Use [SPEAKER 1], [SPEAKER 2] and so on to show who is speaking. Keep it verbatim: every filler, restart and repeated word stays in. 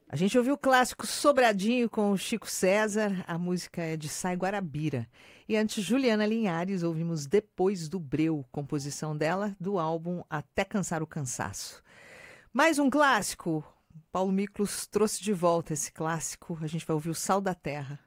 [SPEAKER 1] A gente ouviu o clássico Sobradinho com o Chico César, a música é de Sai Guarabira. E antes, Juliana Linhares, ouvimos Depois do Breu, composição dela do álbum Até Cansar o Cansaço. Mais um clássico, Paulo Miklos trouxe de volta esse clássico, a gente vai ouvir o Sal da Terra.